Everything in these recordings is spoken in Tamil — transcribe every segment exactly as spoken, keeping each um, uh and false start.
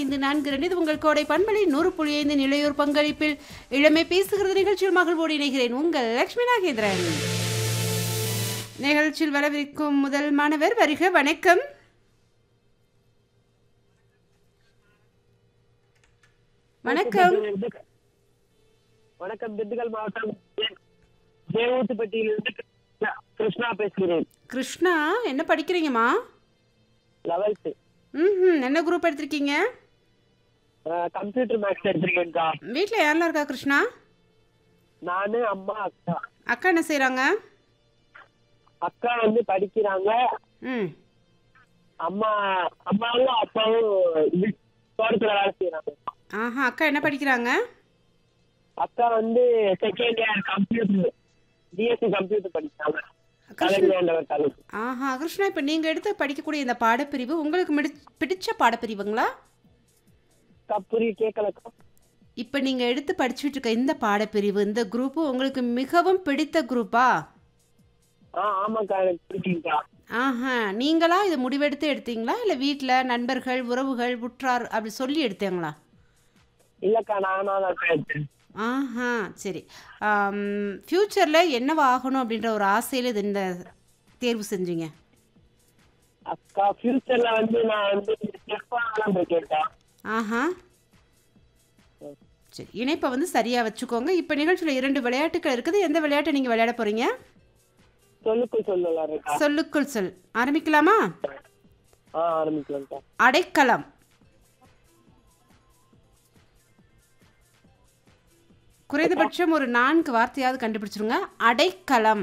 ஐந்து நான்கு இரண்டு இது உங்கள் கோடை பண்பலை நூறு புள்ளி ஐந்து நிலையூர் பங்களிப்பில் இளமை பேசுகிறது நிகழ்ச்சியில் மகிழ்வோடு இணைகிறேன் உங்கள் லட்சுமி நாகேந்திரன். நிகழ்ச்சியில் வரவிருக்கும் முதல் மாணவர் வருக. வணக்கம். வணக்கம். வணக்கம். திண்டுக்கல் மாவட்டம் தேவூத்துப்பட்டியிலிருந்து கிருஷ்ணா பேசுகிறேன். கிருஷ்ணா, என்ன படிக்கிறீங்கம்மா? லெவல்த். ம் என்ன குரூப் எடுத்திருக்கீங்க? Computer maths எடுத்திருக்கேன்க்கா. வீட்டில் யாரெல்லாம் இருக்கா கிருஷ்ணா? நானு, அம்மா, அக்கா. அக்கா என்ன செய்கிறாங்க? அக்கா வந்து படிக்கிறாங்க. ம் அம்மா அம்மாவும் அப்பாவும் இது தோட்டத்துல வேலை செய்யறாங்க. ஆஹா, அக்கா என்ன படிக்கிறாங்க? அக்கா வந்து second year computer BSc computer படிக்கிறாங்க. ஆஹா கிருஷ்ணா, இப்போ நீங்கள் எடுத்து படிக்கக்கூடிய இந்த பாடப்பிரிவு உங்களுக்கு மிடி பிடிச்ச பாடப்பிரிவுங்களா? புரிய கேட்கலக்கா. இப்போ நீங்கள் எடுத்து படிச்சுட்டு இருக்க இந்த பாடப்பிரிவு, இந்த குரூப்பு உங்களுக்கு மிகவும் பிடித்த குரூப்பா? ஆ ஆமாக்கா, எனக்கு பிடிக்குங்கக்கா. ஆஹா, நீங்களா இதை முடிவெடுத்து எடுத்தீங்களா இல்லை வீட்டில் நண்பர்கள் உறவுகள் உற்றார் அப்படி சொல்லி எடுத்தீங்களா? இல்லக்கா, நானா தான் எடுத்தேன். ஆஹா சரி. ஃப்யூச்சரில் என்னவா ஆகணும் அப்படின்ற ஒரு ஆசையில் இது இந்த தேர்வு செஞ்சீங்க? அக்கா ஃபியூச்சர்ல வந்து நான் வந்து செஃப் ஆகலாம்னு இருக்கேன்க்கா. ஆஹா சரி, இணைப்பை வந்து சரியாக வச்சுக்கோங்க. இப்போ நிகழ்ச்சியில் இரண்டு விளையாட்டுகள் இருக்குது. எந்த விளையாட்டை நீங்கள் விளையாட போகிறீங்க? சொல்லுக்குள் சொல்லலாம். சொல்லுக்குள் சொல். ஆரம்பிக்கலாமா? ஆ ஆரம்பிக்கலாம்க்கா. அடைக்கலம். குறைந்தபட்சம் ஒரு நான்கு வார்த்தையாவது கண்டுபிடிச்சிருங்க. அடைக்கலம்.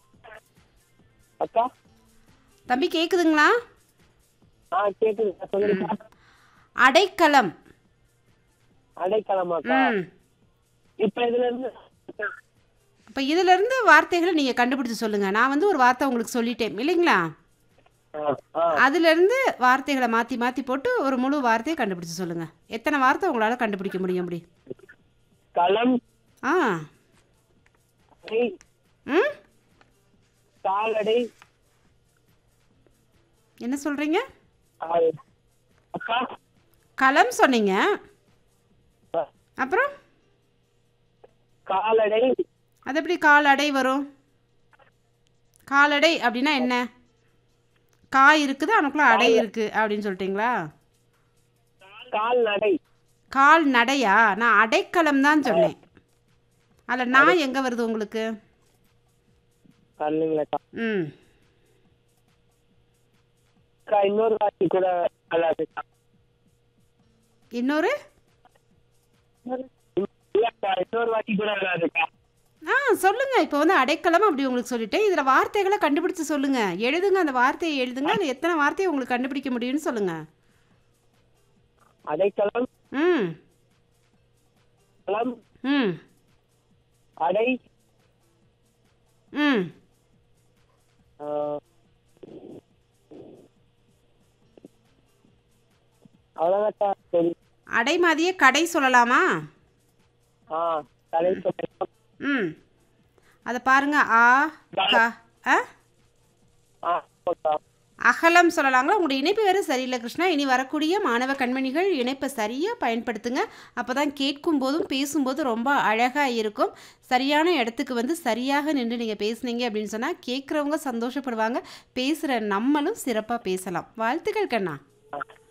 அக்கா தம்பி கேக்குதுங்களா? ஆ கேக்குது. சொல்லுங்க. அடைக்கலம். அடைக்கலமாக்கா. இப்போ இதுல இருந்து அப்ப இதுல இருந்து வார்த்தைகளை நீங்க கண்டுபிடிச்சு சொல்லுங்க. நான் வந்து ஒரு வார்த்தை உங்களுக்கு சொல்லிட்டேன் இல்லைங்களா? அதுல இருந்து வார்த்தைகளை மாத்தி மாத்தி போட்டு ஒரு முழு வார்த்தையை கண்டுபிடிச்சு சொல்லுங்க. எத்தனை வார்த்தை உங்களால கண்டுபிடிக்க முடியும்? அப்படி களம். ஆ ம் காலடை. என்ன சொல்றீங்க? அக்கா களம் சொன்னீங்க, அப்புறம் காலடை. அது எப்படி காலடை வரும்? காலடை அப்படின்னா என்ன? காய் இருக்குது, அவனுக்குள்ள அடை இருக்கு அப்படின்னு சொல்லிட்டீங்களா? கால்நடை. கால் நடையா? நான் அடைக்கலம் தான் சொன்னேன். அதில் நான் எங்கே வருது உங்களுக்கு? ம் இன்னொரு வாட்டி கூட இன்னொரு இன்னொரு வாட்டி கூட ஆ சொல்லுங்க. இப்போ வந்து அடைக்கலம் அப்படி உங்களுக்கு சொல்லிட்டேன். இதில் வார்த்தைகளை கண்டுபிடிச்சு சொல்லுங்க. எழுதுங்க, அந்த வார்த்தையை எழுதுங்க. அது எத்தனை வார்த்தையை உங்களுக்கு கண்டுபிடிக்க முடியும்னு சொல்லுங்க. அடைக்கலம். ம் களம். ம் அடை. ம் அவ்வளோதான். அடை மாதிரியே கடை சொல்லலாமா? ஆ கடை. ம் அதை பாருங்க. ஆ க ஆ அகலம் சொல்லலாங்களா? உங்களுடைய இணைப்பு வேறு சரியில்லை கிருஷ்ணா. இனி வரக்கூடிய மாணவ கண்மணிகள் இணைப்பை சரியாக பயன்படுத்துங்க. அப்போ தான் கேட்கும் போதும் பேசும்போதும் ரொம்ப அழகாக இருக்கும். சரியான இடத்துக்கு வந்து சரியாக நின்று நீங்கள் பேசுனீங்க அப்படின்னு சொன்னால் கேட்குறவங்க சந்தோஷப்படுவாங்க. பேசுகிற நம்மளும் சிறப்பாக பேசலாம். வாழ்த்துக்கள் கண்ணா.